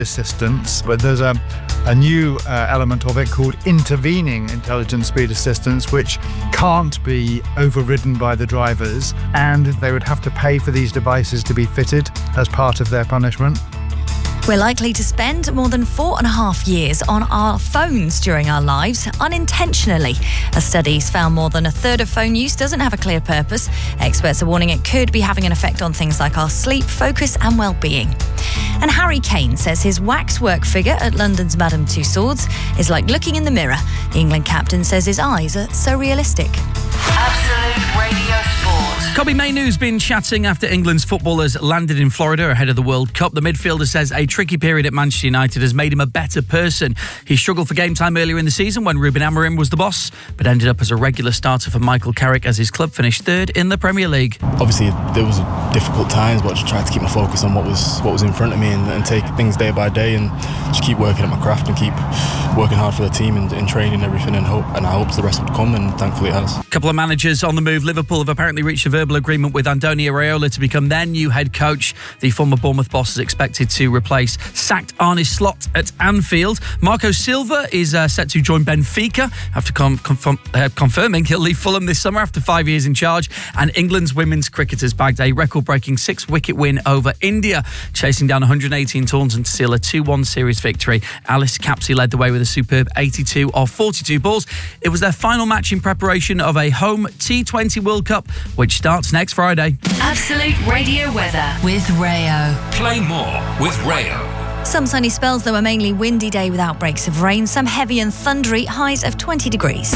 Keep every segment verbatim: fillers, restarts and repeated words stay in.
assistance, but there's a, a new uh, element of it called intervening intelligent speed assistance, which can't be overridden by the drivers, and they would have to pay for these devices to be fitted as part of their punishment. We're likely to spend more than four and a half years on our phones during our lives unintentionally. A study's found more than a third of phone use doesn't have a clear purpose. Experts are warning it could be having an effect on things like our sleep, focus and well-being. And Harry Kane says his waxwork figure at London's Madame Tussauds is like looking in the mirror. The England captain says his eyes are so realistic. Absolute Radio Sport. Kobbie Mainoo's been chatting after England's footballers landed in Florida ahead of the World Cup. The midfielder says a tricky period at Manchester United has made him a better person. He struggled for game time earlier in the season when Ruben Amorim was the boss, but ended up as a regular starter for Michael Carrick as his club finished third in the Premier League. Obviously, there was difficult times, but I just tried to keep my focus on what was what was in front of me and, and take things day by day and just keep working at my craft and keep working hard for the team and, and training and everything, and hope and I hoped the rest would come, and thankfully it has. A couple of managers on the move. Liverpool have apparently reached a verbal agreement with Antonio Raiola to become their new head coach. The former Bournemouth boss is expected to replace sacked Arne Slot at Anfield. Marco Silva is uh, set to join Benfica after com- confirm- uh, confirming he'll leave Fulham this summer after five years in charge. And England's women's cricketers bagged a record-breaking six-wicket win over India, chasing down one hundred eighteen Taunton to seal a two one series victory. Alice Capsey led the way with a superb eighty-two off forty-two balls. It was their final match in preparation of a home T twenty World Cup, which starts next Friday. Absolute Radio weather with Rayo. Play more with Rayo. Some sunny spells, though a mainly windy day with outbreaks of rain. Some heavy and thundery, highs of twenty degrees.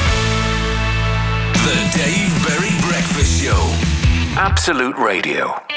The Dave Berry Breakfast Show. Absolute Radio.